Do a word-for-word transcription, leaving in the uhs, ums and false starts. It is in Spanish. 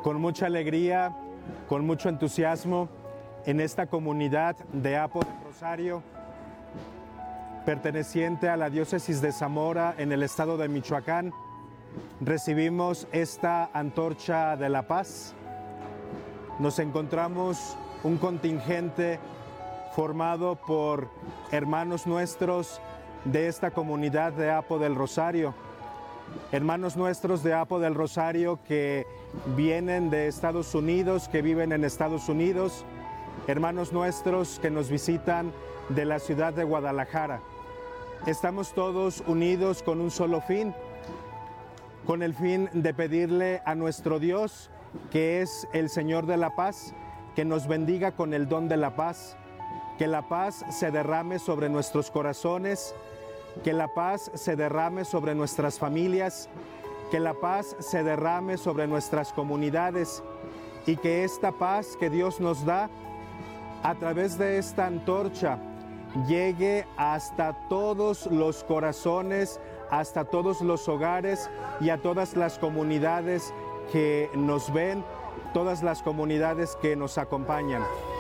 con mucha alegría, con mucho entusiasmo, en esta comunidad de Apo del Rosario, perteneciente a la diócesis de Zamora en el estado de Michoacán, recibimos esta antorcha de la paz. Nos encontramos un contingente formado por hermanos nuestros de esta comunidad de Apo del Rosario, hermanos nuestros de Apo del Rosario que vienen de Estados Unidos, que viven en Estados Unidos, hermanos nuestros que nos visitan de la ciudad de Guadalajara. Estamos todos unidos con un solo fin, con el fin de pedirle a nuestro Dios, que es el Señor de la paz, que nos bendiga con el don de la paz, que la paz se derrame sobre nuestros corazones, que la paz se derrame sobre nuestras familias, que la paz se derrame sobre nuestras comunidades y que esta paz que Dios nos da a través de esta antorcha llegue hasta todos los corazones, hasta todos los hogares y a todas las comunidades que nos ven, todas las comunidades que nos acompañan.